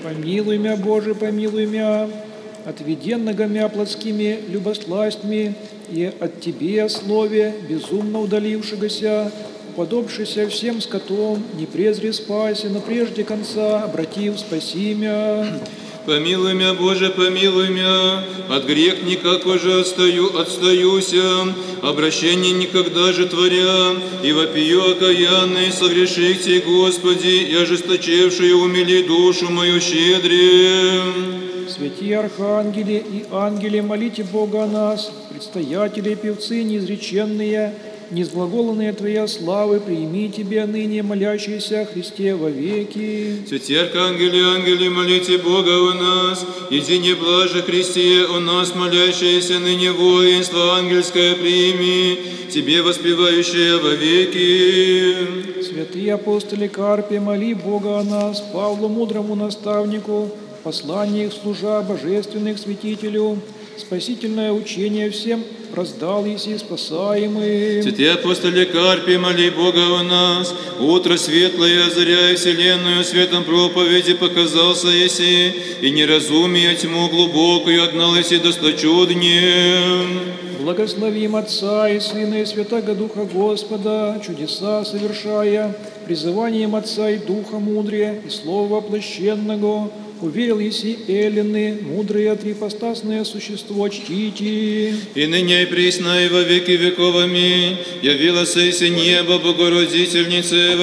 Помилуй мя, Боже, помилуй мя, отведенного мя плотскими любосластьми, и от Тебе, слове, безумно удалившегося, уподобшися всем скотом, не презри спаси, но прежде конца, обратив, спаси мя. Помилуй мя, Боже, помилуй мя, от грех никак же отстаюся, обращение никогда же творя, и вопию окаянный, согрешите, Господи, и ожесточевшие умили душу мою щедре. Святые архангели и ангели, молите Бога о нас, предстоятели и певцы неизреченные, низглаголанные Твоя славы, прими Тебе ныне молящиеся о Христе вовеки. Святые архангели, ангели, молите Бога о нас, едине блаже Христе о нас, молящиеся ныне воинство ангельское прими, Тебе воспевающее вовеки. Святые апостоли Карпе, моли Бога о нас, Павлу мудрому наставнику, посланник служа божественных святителю, спасительное учение всем раздал еси спасаемым. Святые апостоли Карпе, моли Бога о нас, утро светлое, озаряя вселенную светом проповеди, показался еси, и неразумие тьму глубокую отгнал еси досточуднее. Благословим Отца и Сына и Святаго Духа Господа, чудеса совершая, призыванием Отца и Духа мудрее и Слова воплощенного, уверил еси эллины, мудрые трипостасное существо чтите. И ныне и присно и во веки веков. Аминь. Явилась еси небо, Богородительнице,